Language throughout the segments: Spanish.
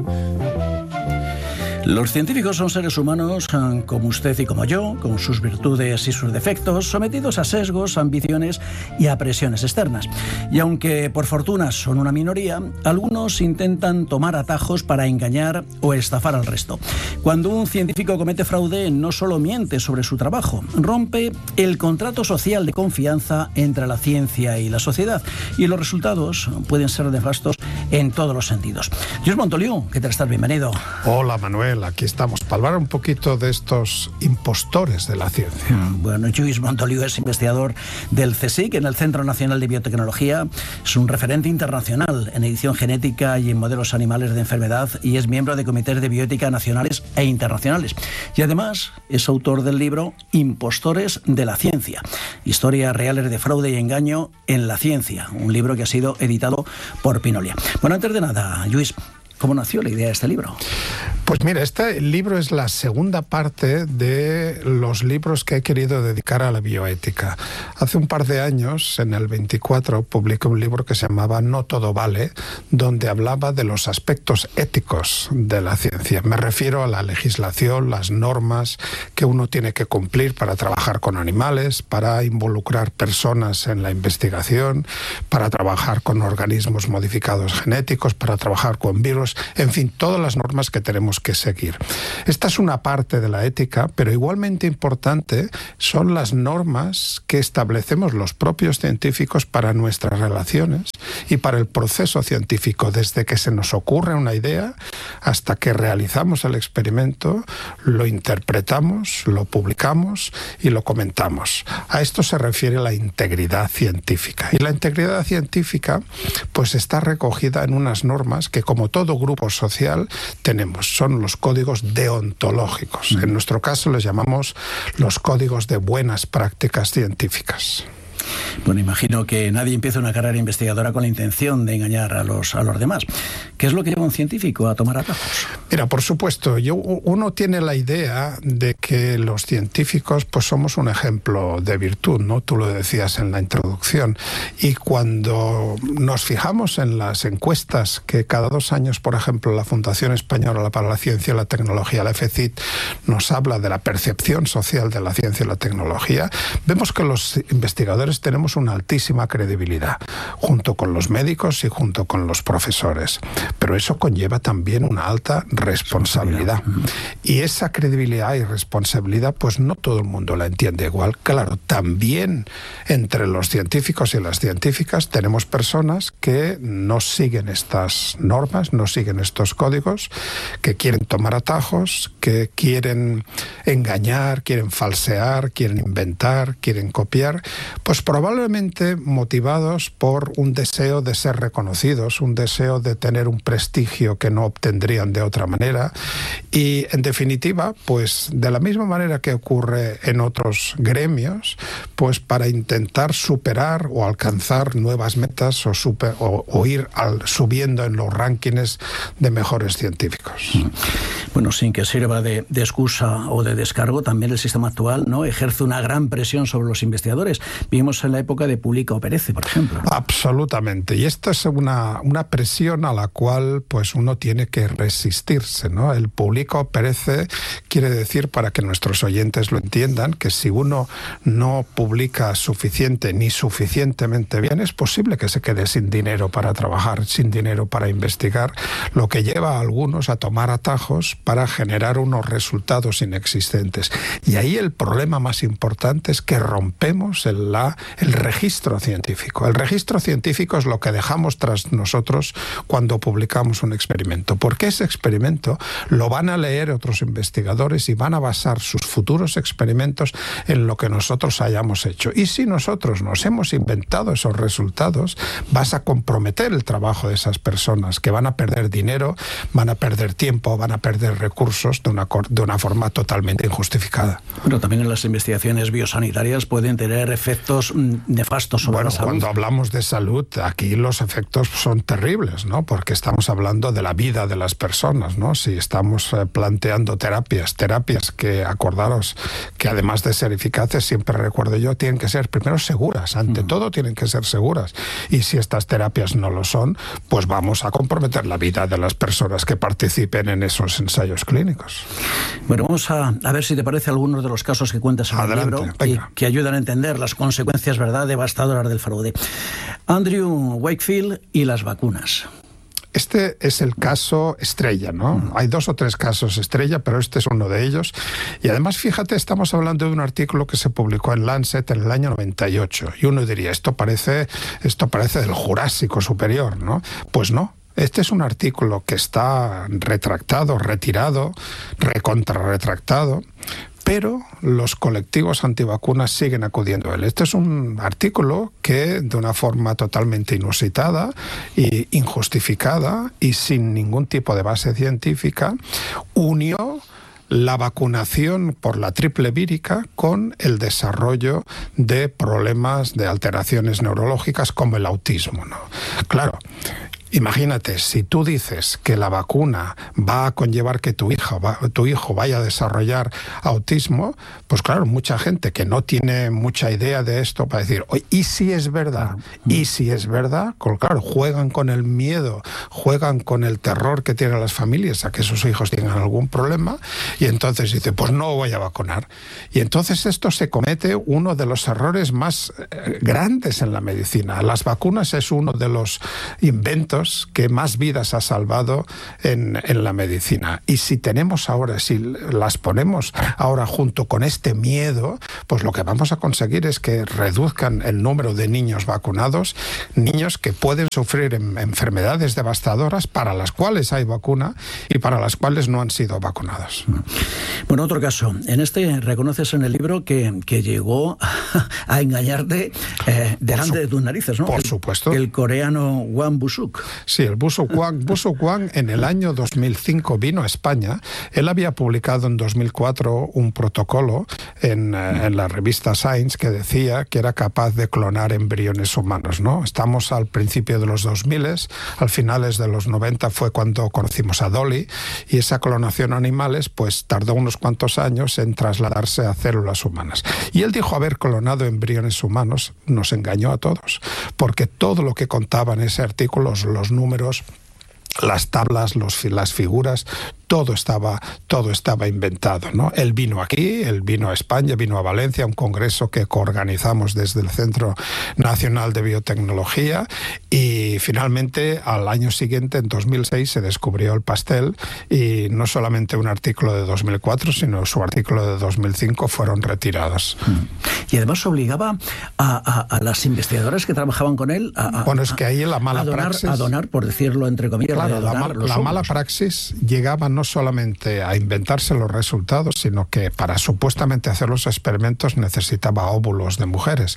Los científicos son seres humanos como usted y como yo, con sus virtudes y sus defectos, sometidos a sesgos, ambiciones y a presiones externas. Y aunque por fortuna son una minoría, algunos intentan tomar atajos para engañar o estafar al resto. Cuando un científico comete fraude, no solo miente sobre su trabajo, rompe el contrato social de confianza entre la ciencia y la sociedad. Y los resultados pueden ser nefastos en todos los sentidos. Lluís Montoliu, ¿qué tal estás? Bienvenido. Hola, Manuel. Aquí estamos para hablar un poquito de estos impostores de la ciencia. Bueno, Lluís Montoliu es investigador del CSIC, en el Centro Nacional de Biotecnología. Es un referente internacional en edición genética y en modelos animales de enfermedad y es miembro de comités de bioética nacionales e internacionales. Y además es autor del libro Impostores de la Ciencia, historias reales de fraude y engaño en la ciencia, un libro que ha sido editado por Pinolia. Bueno, antes de nada, Lluís, ¿cómo nació la idea de este libro? Pues mira, este libro es la segunda parte de los libros que he querido dedicar a la bioética. Hace un par de años, en el 24, publiqué un libro que se llamaba No todo vale, donde hablaba de los aspectos éticos de la ciencia. Me refiero a la legislación, las normas que uno tiene que cumplir para trabajar con animales, para involucrar personas en la investigación, para trabajar con organismos modificados genéticos, para trabajar con virus, en fin, todas las normas que tenemos que seguir. Esta es una parte de la ética, pero igualmente importante son las normas que establecemos los propios científicos para nuestras relaciones y para el proceso científico, desde que se nos ocurre una idea hasta que realizamos el experimento, lo interpretamos, lo publicamos y lo comentamos. A esto se refiere la integridad científica. Y la integridad científica pues está recogida en unas normas que, como todo grupo social, tenemos. Son los códigos deontológicos. En nuestro caso les llamamos los códigos de buenas prácticas científicas. Bueno, imagino que nadie empieza una carrera investigadora con la intención de engañar a los demás. ¿Qué es lo que lleva a un científico a tomar atajos? Mira, por supuesto, uno tiene la idea de que los científicos pues somos un ejemplo de virtud, ¿no? Tú lo decías en la introducción. Y cuando nos fijamos en las encuestas que cada 2 años, por ejemplo, la Fundación Española para la Ciencia y la Tecnología, la FECIT, nos habla de la percepción social de la ciencia y la tecnología, vemos que los investigadores tenemos una altísima credibilidad, junto con los médicos y junto con los profesores. Pero eso conlleva también una alta responsabilidad. Y esa credibilidad y responsabilidad, pues no todo el mundo la entiende igual. Claro, también entre los científicos y las científicas tenemos personas que no siguen estas normas, no siguen estos códigos, que quieren tomar atajos, que quieren engañar, quieren falsear, quieren inventar, quieren copiar, pues probablemente motivados por un deseo de ser reconocidos, un deseo de tener un prestigio que no obtendrían de otra manera y, en definitiva, pues de la misma manera que ocurre en otros gremios, pues para intentar superar o alcanzar nuevas metas o ir subiendo en los rankings de mejores científicos. Bueno, sin que sirva de excusa o de descargo, también el sistema actual, ¿no?, ejerce una gran presión sobre los investigadores. Vimos en la época de publica o perece, por ejemplo. Absolutamente. Y esta es una presión a la cual pues uno tiene que resistirse, ¿no? El publica o perece quiere decir, para que nuestros oyentes lo entiendan, que si uno no publica suficiente ni suficientemente bien, es posible que se quede sin dinero para trabajar, sin dinero para investigar, lo que lleva a algunos a tomar atajos para generar unos resultados inexistentes. Y ahí el problema más importante es que rompemos el registro científico. El registro científico es lo que dejamos tras nosotros cuando publicamos un experimento, porque ese experimento lo van a leer otros investigadores y van a basar sus futuros experimentos en lo que nosotros hayamos hecho. Y si nosotros nos hemos inventado esos resultados, vas a comprometer el trabajo de esas personas, que van a perder dinero, van a perder tiempo, van a perder de recursos de una forma totalmente injustificada. Pero también en las investigaciones biosanitarias pueden tener efectos nefastos sobre la salud. Cuando hablamos de salud, aquí los efectos son terribles, ¿no? Porque estamos hablando de la vida de las personas, ¿no? Si estamos planteando terapias que, acordaros, que además de ser eficaces, siempre recuerdo yo, tienen que ser primero seguras, ante todo tienen que ser seguras. Y si estas terapias no lo son, pues vamos a comprometer la vida de las personas que participen en esos ensayos clínicos. Bueno, vamos a ver si te parece algunos de los casos que cuentas en el libro que ayudan a entender las consecuencias, ¿verdad?, devastadoras del fraude. Andrew Wakefield y las vacunas. Este es el caso estrella, ¿no? Hay 2 o 3 casos estrella, pero este es uno de ellos. Y además, fíjate, estamos hablando de un artículo que se publicó en Lancet en el año 98. Y uno diría, esto parece del Jurásico superior, ¿no? Pues no. Este es un artículo que está retractado, retirado, recontrarretractado, pero los colectivos antivacunas siguen acudiendo a él. Este es un artículo que, de una forma totalmente inusitada e injustificada y sin ningún tipo de base científica, unió la vacunación por la triple vírica con el desarrollo de problemas de alteraciones neurológicas como el autismo, ¿no? Claro. Imagínate, si tú dices que la vacuna va a conllevar que tu hijo vaya a desarrollar autismo, pues claro, mucha gente que no tiene mucha idea de esto va a decir, oye, ¿y si es verdad? ¿Y si es verdad? Claro, juegan con el miedo, juegan con el terror que tienen las familias a que sus hijos tengan algún problema, y entonces dice, pues no voy a vacunar. Y entonces esto se comete uno de los errores más grandes en la medicina. Las vacunas es uno de los inventos que más vidas ha salvado en la medicina. Y si las ponemos ahora junto con este miedo, pues lo que vamos a conseguir es que reduzcan el número de niños vacunados, niños que pueden sufrir enfermedades devastadoras para las cuales hay vacuna y para las cuales no han sido vacunados. Bueno, otro caso. En este reconoces en el libro que llegó a engañarte delante de tus narices, ¿no? Por supuesto. El coreano Hwang Woo-suk. Sí, el Woo-suk-Hwang en el año 2005 vino a España. Él había publicado en 2004 un protocolo en la revista Science que decía que era capaz de clonar embriones humanos, ¿no? Estamos al principio de los 2000, al finales de los 90 fue cuando conocimos a Dolly, y esa clonación a animales pues tardó unos cuantos años en trasladarse a células humanas. Y él dijo haber clonado embriones humanos, nos engañó a todos, porque todo lo que contaba en ese artículo, los números, las tablas, las figuras, todo estaba inventado, ¿no? Él vino aquí, él vino a España, vino a Valencia, a un congreso que coorganizamos desde el Centro Nacional de Biotecnología, y finalmente al año siguiente, en 2006, se descubrió el pastel, y no solamente un artículo de 2004, sino su artículo de 2005 fueron retirados. Y además obligaba a las investigadoras que trabajaban con él bueno, es que ahí la mala praxis... A donar, por decirlo entre comillas. Claro, la mala praxis llegaba no solamente a inventarse los resultados, sino que para supuestamente hacer los experimentos necesitaba óvulos de mujeres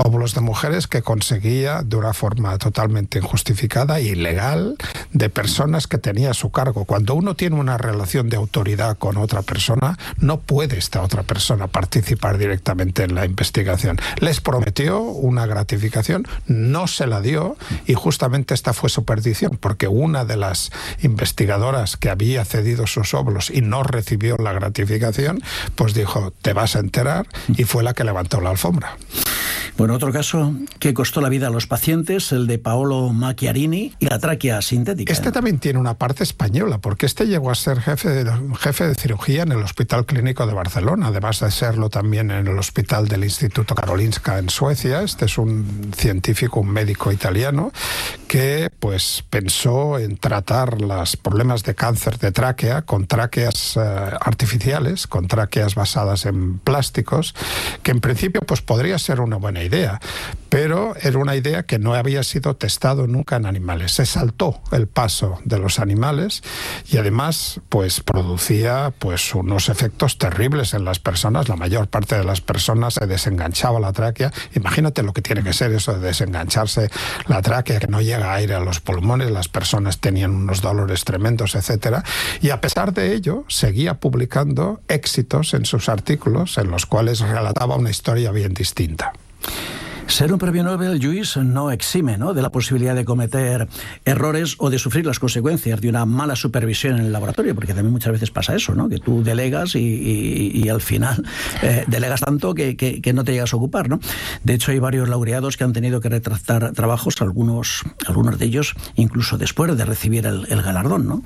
que conseguía de una forma totalmente injustificada e ilegal de personas que tenía a su cargo. Cuando uno tiene una relación de autoridad con otra persona, no puede esta otra persona participar directamente en la investigación. Les prometió una gratificación, no se la dio, y justamente esta fue su perdición, porque una de las investigadoras que había cedido sus óvulos y no recibió la gratificación, pues dijo, te vas a enterar, y fue la que levantó la alfombra. Bueno, otro caso que costó la vida a los pacientes, el de Paolo Macchiarini y la tráquea sintética. Este también tiene una parte española, porque este llegó a ser jefe de cirugía en el Hospital Clínico de Barcelona, además de serlo también en el Hospital del Instituto Karolinska en Suecia. Este es un científico, un médico italiano, que pues pensó en tratar los problemas de cáncer de tráquea con tráqueas artificiales, con tráqueas basadas en plásticos, que en principio pues podría ser una buena buena idea, pero era una idea que no había sido testado nunca en animales. Se saltó el paso de los animales y además pues producía pues unos efectos terribles en las personas. La mayor parte de las personas se desenganchaba la tráquea. Imagínate lo que tiene que ser eso de desengancharse la tráquea, que no llega aire a los pulmones, las personas tenían unos dolores tremendos, etcétera. Y a pesar de ello, seguía publicando éxitos en sus artículos en los cuales relataba una historia bien distinta. Ser un premio Nobel, Lluís, no exime, ¿no?, de la posibilidad de cometer errores o de sufrir las consecuencias de una mala supervisión en el laboratorio, porque también muchas veces pasa eso, ¿no?, que tú delegas y al final delegas tanto que no te llegas a ocupar, ¿no? De hecho, hay varios laureados que han tenido que retractar trabajos, algunos de ellos incluso después de recibir el galardón, ¿no?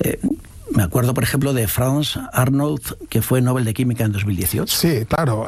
Me acuerdo, por ejemplo, de Franz Arnold, que fue Nobel de Química en 2018. Sí, claro.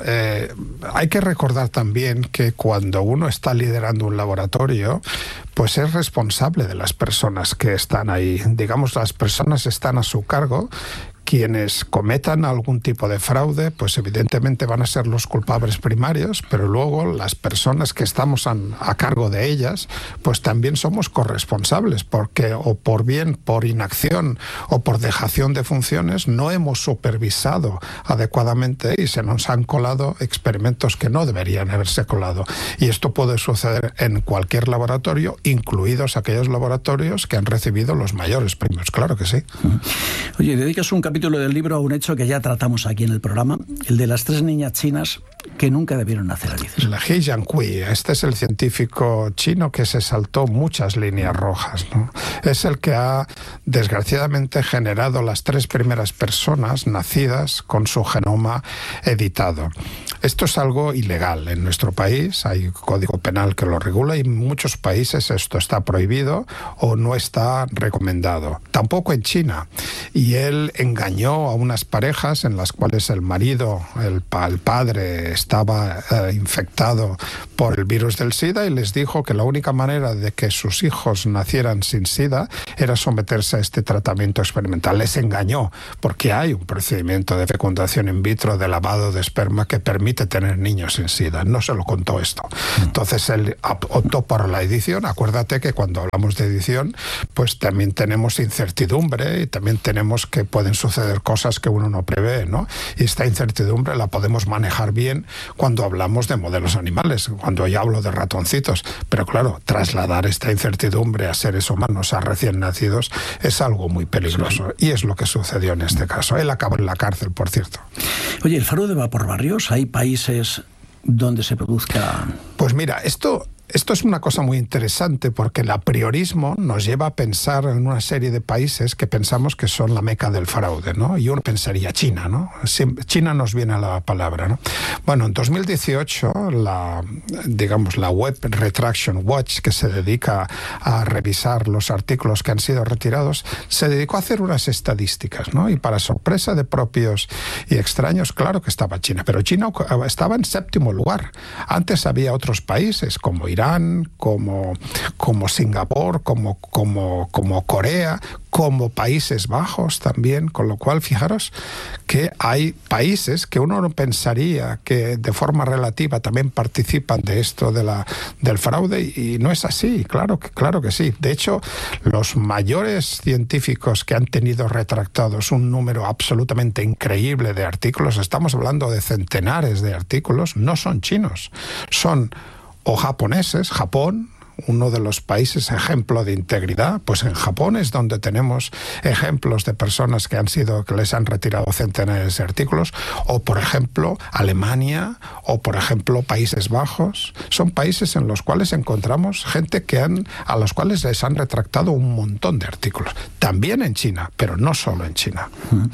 Hay que recordar también que cuando uno está liderando un laboratorio, pues es responsable de las personas que están ahí. Digamos, las personas están a su cargo. Quienes cometan algún tipo de fraude, pues evidentemente van a ser los culpables primarios, pero luego las personas que estamos a cargo de ellas, pues también somos corresponsables, porque o por inacción o por dejación de funciones no hemos supervisado adecuadamente y se nos han colado experimentos que no deberían haberse colado. Y esto puede suceder en cualquier laboratorio, incluidos aquellos laboratorios que han recibido los mayores premios. Claro que sí. Oye, dedicas un capítulo del libro a un hecho que ya tratamos aquí en el programa, el de las 3 niñas chinas que nunca debieron nacer, dices. La He Jiankui, este es el científico chino que se saltó muchas líneas rojas, ¿no? Es el que ha desgraciadamente generado las 3 primeras personas nacidas con su genoma editado. Esto es algo ilegal en nuestro país, hay código penal que lo regula y en muchos países esto está prohibido o no está recomendado. Tampoco en China. Y él engañó a unas parejas en las cuales el marido, el padre, estaba infectado por el virus del SIDA y les dijo que la única manera de que sus hijos nacieran sin SIDA era someterse a este tratamiento experimental. Les engañó porque hay un procedimiento de fecundación in vitro de lavado de esperma que permite tener niños sin SIDA. No se lo contó esto. Entonces él optó por la edición. Acuérdate que cuando hablamos de edición, pues también tenemos incertidumbre y también tenemos que pueden suceder cosas que uno no prevé, ¿no? Y esta incertidumbre la podemos manejar bien cuando hablamos de modelos animales, cuando ya hablo de ratoncitos. Pero claro, trasladar esta incertidumbre a seres humanos, a recién nacidos, es algo muy peligroso. Y es lo que sucedió en este caso. Él acabó en la cárcel, por cierto. Oye, ¿el fraude va por barrios? ¿Hay países donde se produzca...? Pues mira, Esto es una cosa muy interesante porque el apriorismo nos lleva a pensar en una serie de países que pensamos que son la meca del fraude, ¿no? Y uno pensaría China, ¿no? China nos viene a la palabra, ¿no? Bueno, en 2018 la Web Retraction Watch, que se dedica a revisar los artículos que han sido retirados, se dedicó a hacer unas estadísticas, ¿no? Y para sorpresa de propios y extraños, claro que estaba China, pero China estaba en 7º lugar. Antes había otros países como Irán, como Singapur, como Corea, como Países Bajos también, con lo cual fijaros que hay países que uno no pensaría que de forma relativa también participan de esto del fraude y no es así, claro que sí. De hecho, los mayores científicos que han tenido retractados un número absolutamente increíble de artículos, estamos hablando de centenares de artículos, no son chinos, son o japoneses. Japón, uno de los países ejemplo de integridad, pues en Japón es donde tenemos ejemplos de personas que les han retirado centenares de artículos, o por ejemplo Alemania, o por ejemplo Países Bajos. Son países en los cuales encontramos gente a los cuales les han retractado un montón de artículos. También en China, pero no solo en China.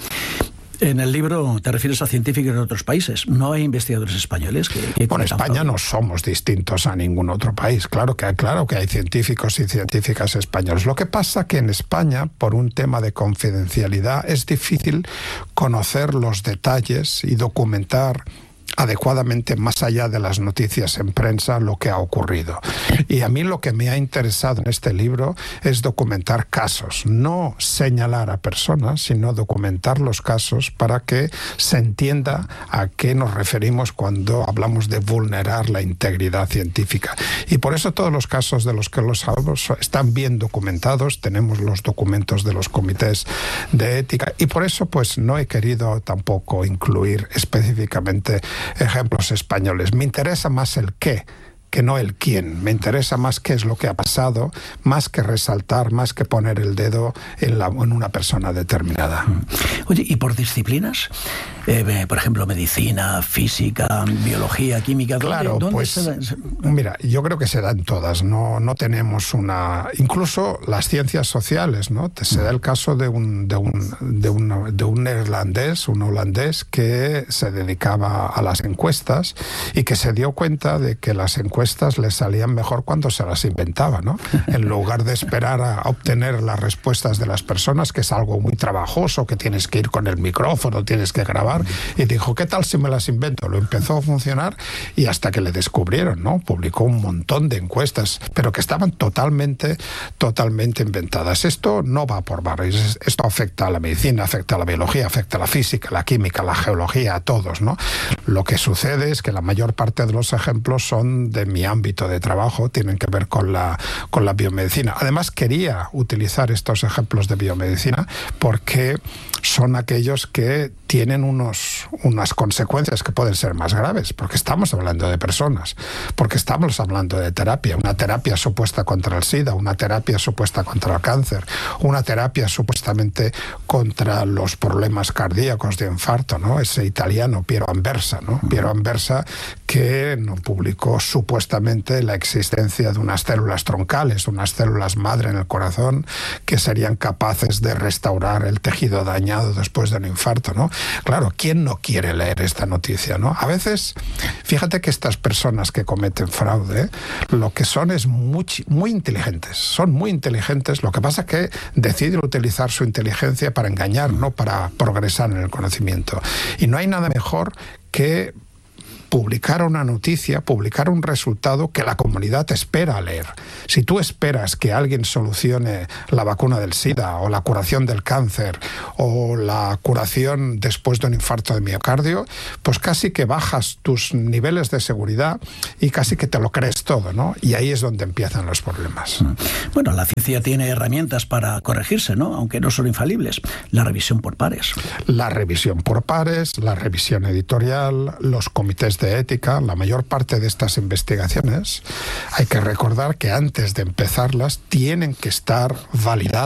En el libro te refieres a científicos de otros países. ¿No hay investigadores españoles que bueno, España no somos distintos a ningún otro país. Claro que hay científicos y científicas españoles. Lo que pasa que en España, por un tema de confidencialidad, es difícil conocer los detalles y documentar adecuadamente, más allá de las noticias en prensa, lo que ha ocurrido. Y a mí lo que me ha interesado en este libro es documentar casos, no señalar a personas, sino documentar los casos para que se entienda a qué nos referimos cuando hablamos de vulnerar la integridad científica. Y por eso todos los casos de los que los hablamos están bien documentados, tenemos los documentos de los comités de ética, y por eso pues no he querido tampoco incluir específicamente ejemplos españoles. Me interesa más el qué que no el quién. Me interesa más qué es lo que ha pasado, más que resaltar, más que poner el dedo en una persona determinada. Oye, ¿y por disciplinas? Por ejemplo, medicina, física, biología, química. Claro, ¿dónde pues se da? Mira, yo creo que se dan todas. No tenemos una... Incluso las ciencias sociales, ¿no? Se da el caso de un neerlandés, un holandés que se dedicaba a las encuestas y que se dio cuenta de que las encuestas les salían mejor cuando se las inventaba, ¿no? En lugar de esperar a obtener las respuestas de las personas, que es algo muy trabajoso, que tienes que ir con el micrófono, tienes que grabar, y dijo, ¿qué tal si me las invento? Lo empezó a funcionar y hasta que le descubrieron, ¿no? Publicó un montón de encuestas, pero que estaban totalmente inventadas. Esto no va por barrios, esto afecta a la medicina, afecta a la biología, afecta a la física, la química, la geología, a todos, ¿no? Lo que sucede es que la mayor parte de los ejemplos son de mi ámbito de trabajo, tienen que ver con la biomedicina. Además, quería utilizar estos ejemplos de biomedicina porque son aquellos que tienen unas consecuencias que pueden ser más graves, porque estamos hablando de personas, porque estamos hablando de terapia, una terapia supuesta contra el SIDA, una terapia supuesta contra el cáncer, una terapia supuestamente contra los problemas cardíacos de infarto, ¿no? Ese italiano Piero Anversa, ¿no? Piero Anversa, que no publicó supuestamente la existencia de unas células troncales, unas células madre en el corazón, que serían capaces de restaurar el tejido dañado después de un infarto, ¿no? Claro, ¿quién no quiere leer esta noticia, no? A veces, fíjate que estas personas que cometen fraude, lo que son es muy inteligentes, son muy inteligentes, lo que pasa es que deciden utilizar su inteligencia para engañar, no para progresar en el conocimiento. Y no hay nada mejor que publicar una noticia, publicar un resultado que la comunidad espera leer. Si tú esperas que alguien solucione la vacuna del SIDA o la curación del cáncer o la curación después de un infarto de miocardio, pues casi que bajas tus niveles de seguridad y casi que te lo crees todo, ¿no? Y ahí es donde empiezan los problemas. Bueno, la ciencia tiene herramientas para corregirse, ¿no? Aunque no son infalibles. La revisión por pares. La revisión por pares, la revisión editorial, los comités de ética. La mayor parte de estas investigaciones hay que recordar que antes de empezarlas tienen que estar validadas